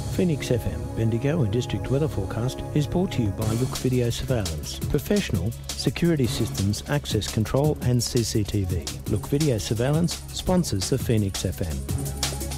Phoenix FM, Bendigo and District Weather Forecast is brought to you by Look Video Surveillance. Professional security systems, access control and CCTV. Look Video Surveillance sponsors the Phoenix FM.